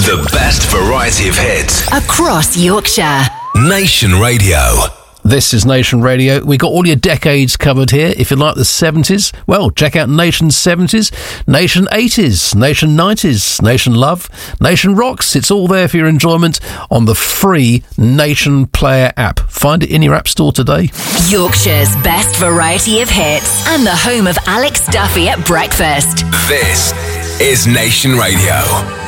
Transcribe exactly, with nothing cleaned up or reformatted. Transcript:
The best variety of hits across Yorkshire. Nation Radio. This is Nation Radio. We got all your decades covered here. If you like the seventies, well, check out Nation seventies, Nation eighties, Nation nineties, Nation Love, Nation Rocks. It's all there for your enjoyment on the free Nation Player app. Find it in your app store today. Yorkshire's best variety of hits and the home of Alex Duffy at breakfast. This is Nation Radio.